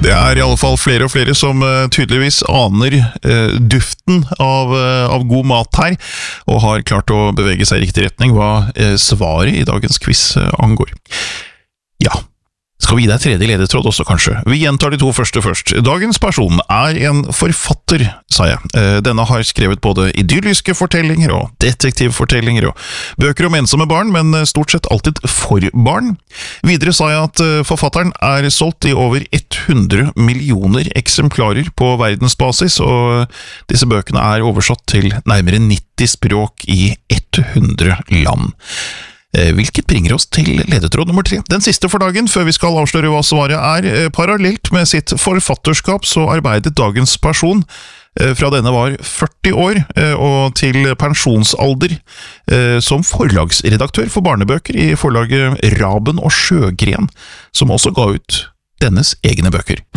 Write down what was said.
Det I alle fall flere og flere som tydeligvis aner duften av god mat her, og har klart å bevege seg I riktig retning hva svaret I dagens quiz angår. Ja, skal vi gi deg tredje ledetråd også kanskje? Vi gjentar de to første først. Dagens person en forfatter, sa jeg. Denne har skrevet både idylliske fortellinger og detektivfortellinger og bøker om ensomme barn, men stort sett alltid for barn. Videre sa jeg at forfatteren solgt I over 100 millioner eksemplarer på verdensbasis, og disse bøkene oversatt til nærmere 90 språk I 100 land. Hvilket bringer oss til ledetråd nummer 3. Den siste for dagen, før vi skal avsløre hva svaret parallelt med sitt forfatterskap, så arbeidet dagens person fra denne var 40 år og til pensjonsalder som forlagsredaktør for barnebøker I forlaget Raben og Sjøgren, som også ga ut dennes egne bøker.